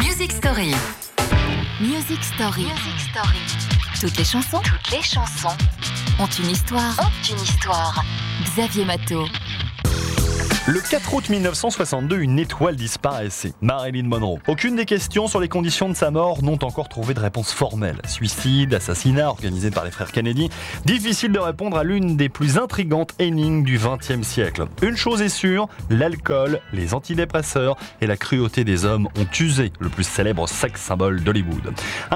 Music Story. Music Story. Music Story. Toutes les chansons ont une histoire. Xavier Matteau. Le 4 août 1962, une étoile disparaissait, Marilyn Monroe. Aucune des questions sur les conditions de sa mort n'ont encore trouvé de réponse formelle. Suicide, assassinat organisé par les frères Kennedy. Difficile de répondre à l'une des plus intrigantes énigmes du XXe siècle. Une chose est sûre, l'alcool, les antidépresseurs et la cruauté des hommes ont usé le plus célèbre sex symbole d'Hollywood.